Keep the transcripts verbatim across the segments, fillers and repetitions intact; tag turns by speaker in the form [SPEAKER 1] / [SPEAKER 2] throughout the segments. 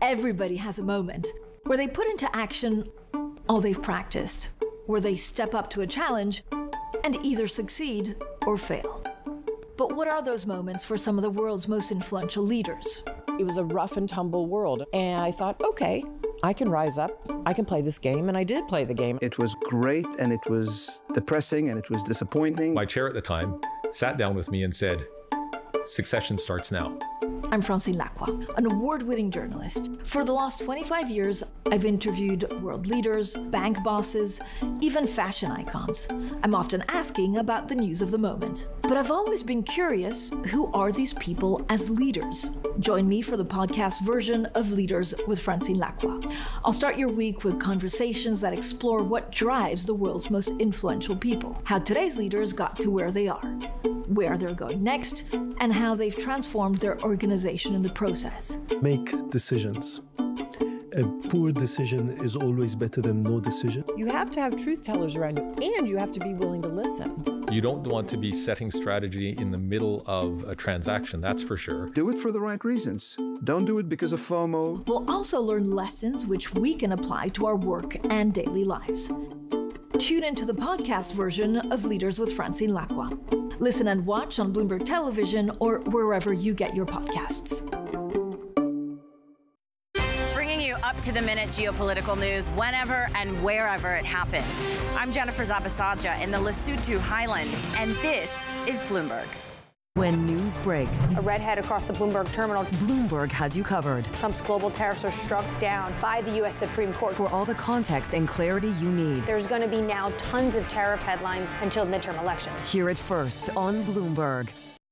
[SPEAKER 1] Everybody has a moment where they put into action all they've practiced, where they step up to a challenge and either succeed or fail. But what are those moments for some of the world's most influential leaders?
[SPEAKER 2] It was a rough and tumble world, and I thought, okay, I can rise up, I can play this game, and I did play the game.
[SPEAKER 3] It was great, and it was depressing, and it was disappointing.
[SPEAKER 4] My chair at the time sat down with me and said, "Succession starts now."
[SPEAKER 1] I'm Francine Lacqua, an award-winning journalist. For the last twenty-five years, I've interviewed world leaders, bank bosses, even fashion icons. I'm often asking about the news of the moment. But I've always been curious, who are these people as leaders? Join me for the podcast version of Leaders with Francine Lacqua. I'll start your week with conversations that explore what drives the world's most influential people, how today's leaders got to where they are, where they're going next, and how they've transformed their organization in the process.
[SPEAKER 5] Make decisions. A poor decision is always better than no decision.
[SPEAKER 2] You have to have truth tellers around you, and you have to be willing to listen.
[SPEAKER 4] You don't want to be setting strategy in the middle of a transaction, that's for sure.
[SPEAKER 3] Do it for the right reasons. Don't do it because of FOMO.
[SPEAKER 1] We'll also learn lessons which we can apply to our work and daily lives. Tune into the podcast version of Leaders with Francine Lacqua. Listen and watch on Bloomberg Television or wherever you get your podcasts.
[SPEAKER 6] Bringing you up-to-the-minute geopolitical news whenever and wherever it happens. I'm Jennifer Zabasaja in the Lesotho Highlands, and this is Bloomberg.
[SPEAKER 7] When news breaks,
[SPEAKER 8] a redhead across the Bloomberg terminal.
[SPEAKER 7] Bloomberg has you covered.
[SPEAKER 8] Trump's global tariffs are struck down by the U S Supreme Court.
[SPEAKER 7] For all the context and clarity you need.
[SPEAKER 8] There's going to be now tons of tariff headlines until midterm elections.
[SPEAKER 7] Hear it first on Bloomberg.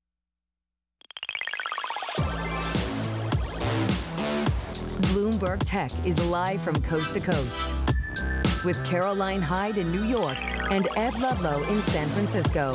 [SPEAKER 7] Bloomberg Tech is live from coast to coast with Caroline Hyde in New York and Ed Ludlow in San Francisco.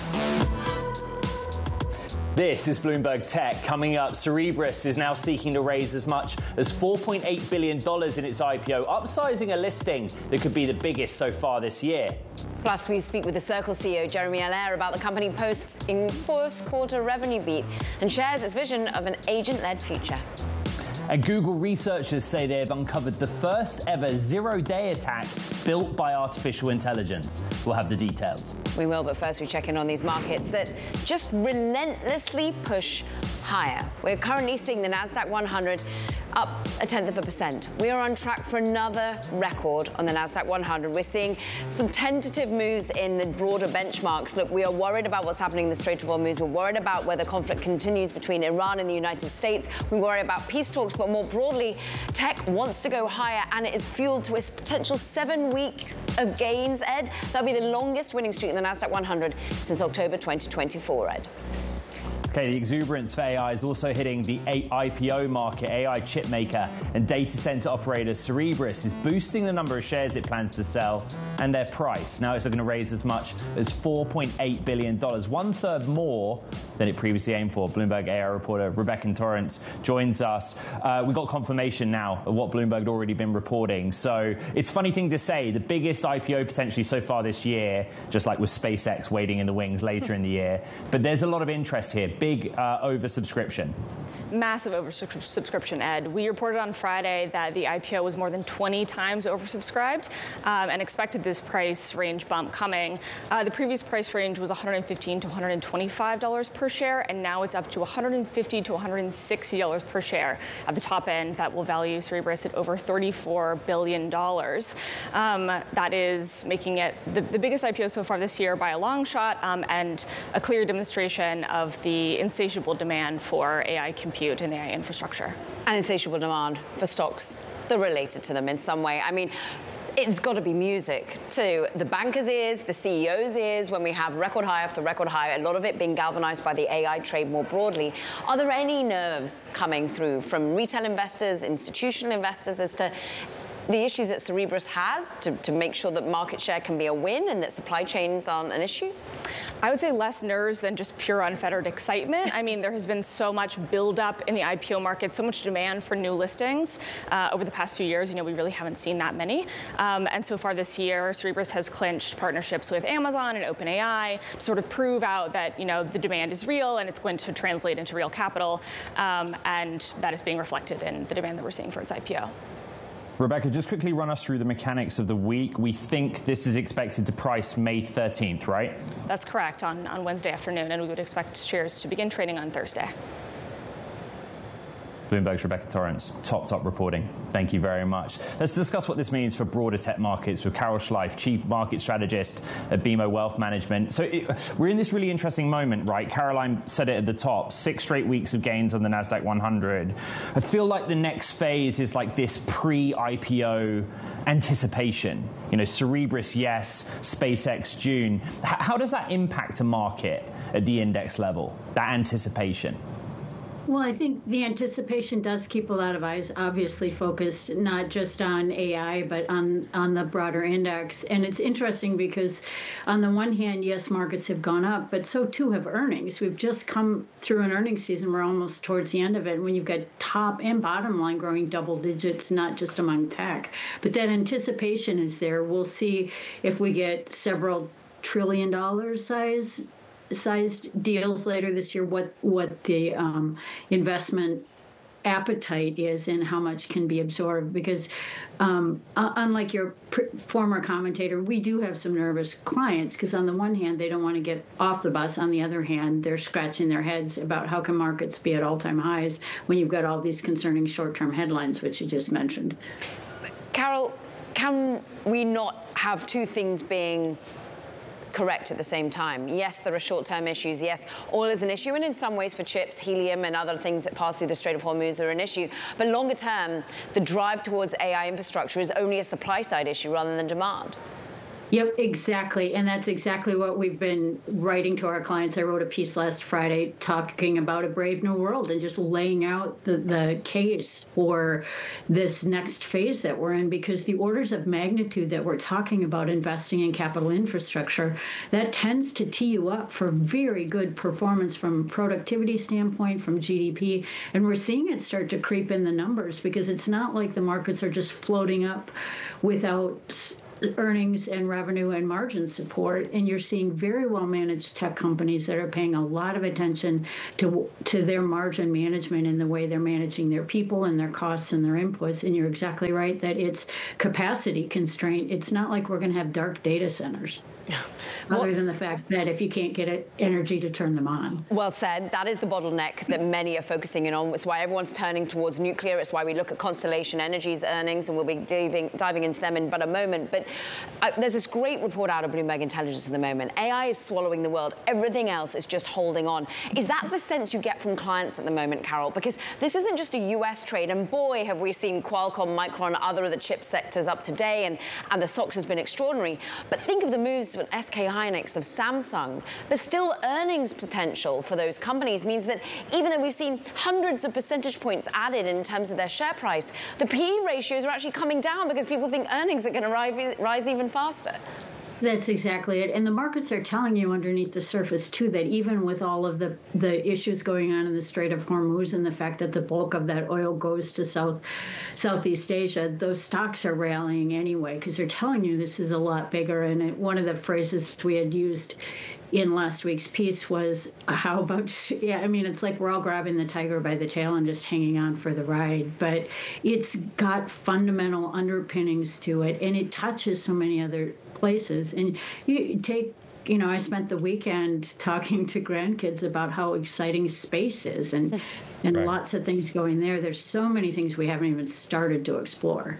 [SPEAKER 9] This is Bloomberg Tech. Coming up, Cerebras is now seeking to raise as much as four point eight billion dollars in its I P O, upsizing a listing that could be the biggest so far this year.
[SPEAKER 10] Plus, we speak with the Circle C E O, Jeremy Allaire, about the company posts in first quarter revenue beat and shares its vision of an agent-led future.
[SPEAKER 9] And Google researchers say they have uncovered the first ever zero-day attack built by artificial intelligence. We'll have the details.
[SPEAKER 10] We will, but first we check in on these markets that just relentlessly push higher. We're currently seeing the NASDAQ one hundred up a tenth of a percent. We are on track for another record on the NASDAQ one hundred. We're seeing some tentative moves in the broader benchmarks. Look, we are worried about what's happening in the Strait of Hormuz. We're worried about whether conflict continues between Iran and the United States. We worry about peace talks, but more broadly, tech wants to go higher, and it is fueled to a potential seven weeks of gains, Ed. That'll be the longest winning streak in the NASDAQ one hundred since October twenty twenty-four, Ed.
[SPEAKER 9] Okay, the exuberance for A I is also hitting the I P O market. A I chip maker and data center operator Cerebras is boosting the number of shares it plans to sell and their price. Now it's looking to raise as much as four point eight billion dollars, one third more than it previously aimed for. Bloomberg A I reporter Rebecca Torrance joins us. Uh, we got confirmation now of what Bloomberg had already been reporting. So it's a funny thing to say, the biggest I P O potentially so far this year, just like with SpaceX waiting in the wings later in the year. But there's a lot of interest here. Big uh, oversubscription.
[SPEAKER 11] Massive oversubscription, Ed. We reported on Friday that the I P O was more than twenty times oversubscribed um, and expected this price range bump coming. Uh, the previous price range was one hundred fifteen to one hundred twenty-five dollars per share, and now it's up to one hundred fifty to one hundred sixty dollars per share. At the top end, that will value Cerebras at over thirty-four billion dollars. Um, that is making it the, the biggest I P O so far this year by a long shot, um, and a clear demonstration of the insatiable demand for A I compute and A I infrastructure.
[SPEAKER 10] And insatiable demand for stocks that are related to them in some way. I mean, it's got to be music to the bankers' ears, the C E Os' ears, when we have record high after record high, a lot of it being galvanized by the A I trade more broadly. Are there any nerves coming through from retail investors, institutional investors, as to the issues that Cerebras has to, to make sure that market share can be a win and that supply chains aren't an issue?
[SPEAKER 11] I would say less nerves than just pure unfettered excitement. I mean, there has been so much buildup in the I P O market, so much demand for new listings uh, over the past few years. You know, we really haven't seen that many. Um, and so far this year, Cerebras has clinched partnerships with Amazon and OpenAI to sort of prove out that, you know, the demand is real and it's going to translate into real capital. Um, and that is being reflected in the demand that we're seeing for its I P O.
[SPEAKER 9] Rebecca, just quickly run us through the mechanics of the week. We think this is expected to price May thirteenth, right?
[SPEAKER 11] That's correct, on, on Wednesday afternoon, and we would expect shares to begin trading on Thursday.
[SPEAKER 9] Bloomberg's Rebecca Torrence, top, top reporting. Thank you very much. Let's discuss what this means for broader tech markets with Carol Schleif, Chief Market Strategist at B M O Wealth Management. So it, we're in this really interesting moment, right? Caroline said it at the top, six straight weeks of gains on the NASDAQ one hundred. I feel like the next phase is like this pre-I P O anticipation. You know, Cerebras, yes, SpaceX, June. H- how does that impact a market at the index level, that anticipation?
[SPEAKER 12] Well, I think the anticipation does keep a lot of eyes obviously focused not just on A I, but on, on the broader index. And it's interesting because on the one hand, yes, markets have gone up, but so too have earnings. We've just come through an earnings season. We're almost towards the end of it. When you've got top and bottom line growing double digits, not just among tech, but that anticipation is there. We'll see if we get several trillion dollar size sized deals later this year, what what the um, investment appetite is and how much can be absorbed. Because um, unlike your pr- former commentator, we do have some nervous clients because on the one hand, they don't want to get off the bus. On the other hand, they're scratching their heads about how can markets be at all-time highs when you've got all these concerning short-term headlines, which you just mentioned.
[SPEAKER 10] Carol, can we not have two things being correct at the same time? Yes, there are short-term issues. Yes, oil is an issue, and in some ways for chips, helium and other things that pass through the Strait of Hormuz are an issue. But longer term, the drive towards A I infrastructure is only a supply-side issue rather than demand.
[SPEAKER 12] Yep, exactly. And that's exactly what we've been writing to our clients. I wrote a piece last Friday talking about a brave new world and just laying out the, the case for this next phase that we're in, because the orders of magnitude that we're talking about investing in capital infrastructure, that tends to tee you up for very good performance from a productivity standpoint, from G D P. And we're seeing it start to creep in the numbers because it's not like the markets are just floating up without earnings and revenue and margin support, and you're seeing very well managed tech companies that are paying a lot of attention to to their margin management in the way they're managing their people and their costs and their inputs. And you're exactly right that it's capacity constraint. It's not like we're going to have dark data centers. Other than the fact that if you can't get it, energy to turn them on.
[SPEAKER 10] Well said. That is the bottleneck that many are focusing in on. It's why everyone's turning towards nuclear. It's why we look at Constellation Energy's earnings, and we'll be diving, diving into them in but a moment. But uh, there's this great report out of Bloomberg Intelligence at the moment. A I is swallowing the world. Everything else is just holding on. Is that the sense you get from clients at the moment, Carol? Because this isn't just a U S trade, and boy, have we seen Qualcomm, Micron, other of the chip sectors up today, and, and the stocks has been extraordinary. But think of the moves of S K Hynix, of Samsung. There's still earnings potential for those companies, means that even though we've seen hundreds of percentage points added in terms of their share price, the P E ratios are actually coming down because people think earnings are going to rise, rise even faster.
[SPEAKER 12] That's exactly it. And the markets are telling you underneath the surface, too, that even with all of the, the issues going on in the Strait of Hormuz and the fact that the bulk of that oil goes to South Southeast Asia, those stocks are rallying anyway because they're telling you this is a lot bigger. And it, one of the phrases we had used in last week's piece was, how about, yeah, I mean, it's like we're all grabbing the tiger by the tail and just hanging on for the ride. But it's got fundamental underpinnings to it, and it touches so many other places. And you take, you know, I spent the weekend talking to grandkids about how exciting space is, and, and right. lots of things going there. There's so many things we haven't even started to explore.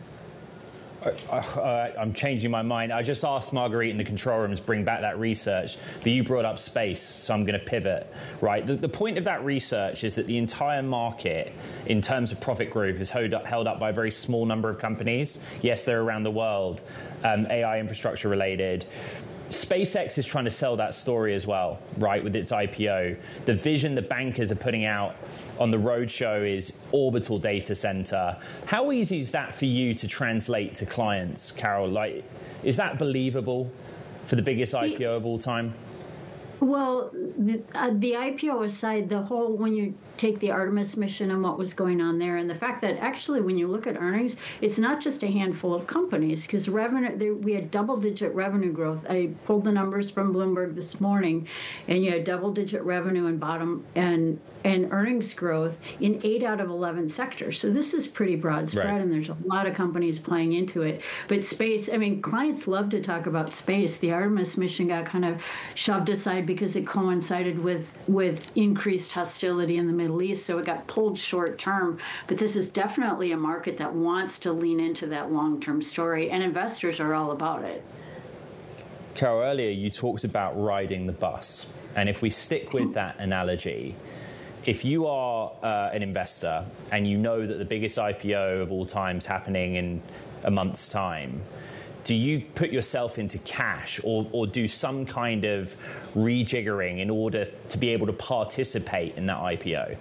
[SPEAKER 9] Uh, uh, I'm changing my mind. I just asked Marguerite in the control room to bring back that research, but you brought up space, so I'm going to pivot. Right. The, the point of that research is that the entire market, in terms of profit growth, is held up, held up by a very small number of companies. Yes, they're around the world, um, A I infrastructure related. SpaceX is trying to sell that story as well, right, with its I P O. The vision the bankers are putting out on the roadshow is orbital data center. How easy is that for you to translate to clients, Carol? Like, is that believable for the biggest I P O of all time?
[SPEAKER 12] Well, the, uh, the I P O aside, the whole, when you take the Artemis mission and what was going on there, and the fact that actually when you look at earnings, it's not just a handful of companies, because revenue, there, we had double-digit revenue growth. I pulled the numbers from Bloomberg this morning, and you had double-digit revenue and bottom and and earnings growth in eight out of eleven sectors. So this is pretty broad spread, right. And there's a lot of companies playing into it. But space, I mean, clients love to talk about space. The Artemis mission got kind of shoved aside because it coincided with with increased hostility in the Middle East, so it got pulled short term. But this is definitely a market that wants to lean into that long-term story, and investors are all about it.
[SPEAKER 9] Carol, earlier you talked about riding the bus, and if we stick with that analogy, if you are uh, an investor and you know that the biggest I P O of all time is happening in a month's time, do you put yourself into cash or, or do some kind of rejiggering in order to be able to participate in that I P O?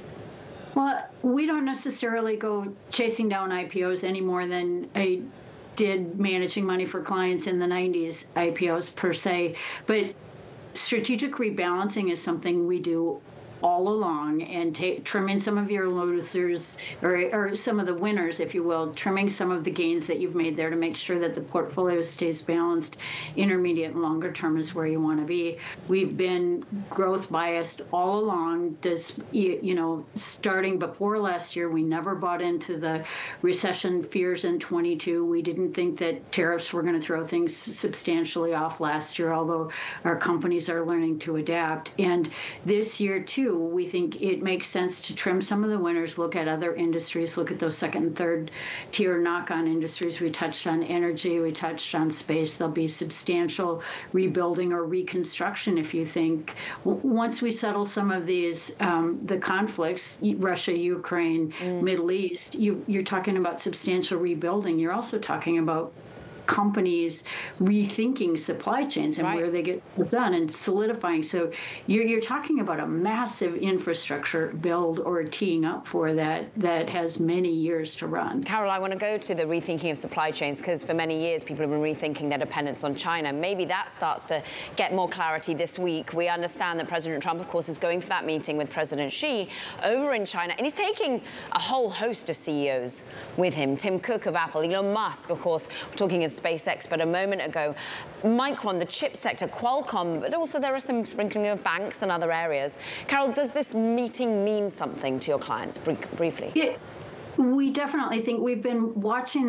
[SPEAKER 12] Well, we don't necessarily go chasing down I P Os any more than I did managing money for clients in the nineties I P Os per se. But strategic rebalancing is something we do all along, and take, trimming some of your losers or, or some of the winners, if you will, trimming some of the gains that you've made there to make sure that the portfolio stays balanced. Intermediate and longer term is where you want to be. We've been growth biased all along. This, you, you know, starting before last year, we never bought into the recession fears in twenty-two. We didn't think that tariffs were going to throw things substantially off last year, although our companies are learning to adapt. And this year, too, we think it makes sense to trim some of the winners, look at other industries, look at those second and third tier knock-on industries. We touched on energy, we touched on space. There'll be substantial rebuilding or reconstruction, if you think. Once we settle some of these, um, the conflicts, Russia, Ukraine, mm. Middle East, you, you're talking about substantial rebuilding. You're also talking about companies rethinking supply chains and right. where they get done and solidifying. So you're, you're talking about a massive infrastructure build or teeing up for that that has many years to run.
[SPEAKER 10] Carol, I want to go to the rethinking of supply chains, because for many years people have been rethinking their dependence on China. Maybe that starts to get more clarity this week. We understand that President Trump, of course, is going for that meeting with President Xi over in China, and he's taking a whole host of C E Os with him. Tim Cook of Apple, Elon Musk, of course, we're talking of SpaceX, but a moment ago, Micron, the chip sector, Qualcomm, but also there are some sprinkling of banks and other areas. Carol, does this meeting mean something to your clients, briefly?
[SPEAKER 12] Yeah, we definitely think we've been watching